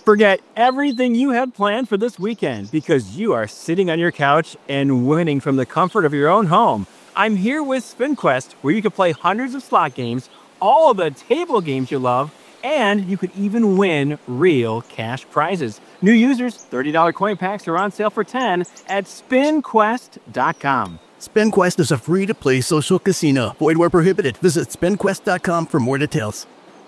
Forget everything you had planned for this weekend because you are sitting on your couch and winning from the comfort of your own home. I'm here with SpinQuest, where you can play hundreds of slot games, all of the table games you love, and you could even win real cash prizes. New users, $30 coin packs are on sale for $10 at SpinQuest.com. SpinQuest is a free-to-play social casino. Void where prohibited. Visit SpinQuest.com for more details.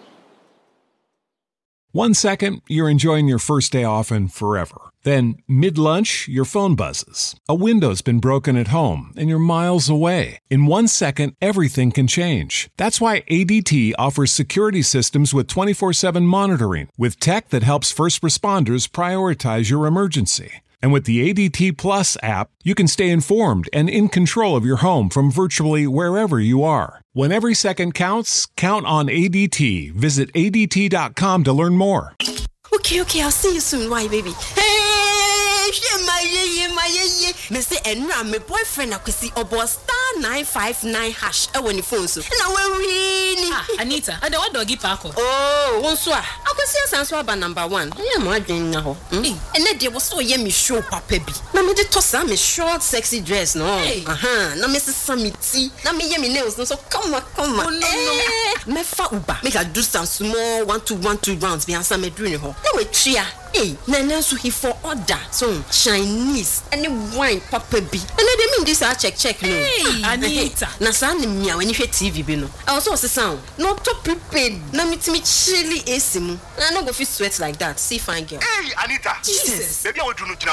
1 second, you're enjoying your first day off and forever. Then, mid-lunch, your phone buzzes. A window's been broken at home and you're miles away. In 1 second, everything can change. That's why ADT offers security systems with 24/7 monitoring, with tech that helps first responders prioritize your emergency. And with the ADT Plus app, you can stay informed and in control of your home from virtually wherever you are. When every second counts, count on ADT. Visit ADT.com to learn more. Okay, I'll see you soon. Why, baby? Hey, my Mr. Enra, my boyfriend, I could see about *959# when the phone so. Now we're really. Anita, I don't doggy parko. Oh, one swa. I could see us answer about number one. I am wondering now. And then there was so yummy show, Papa. Now me the toss a short, sexy dress, no. Now Mrs. Samiti. Now me yummy nails, no. So come on. Oh, no. Me fa uba. Make a do some small 1-2 rounds. Be answer me doing ho. No we tria. Hey, Nana so he for order. So Chinese any wine, Papa B. And they mean this I check no. Hey, Anita. Na sani mia when you hear TV bi no. I also say sound. No to prepared. Na me chilly AC mu. Na no go fit sweat like that. See fine girl. Hey, Anita. Jesus. Baby I will do no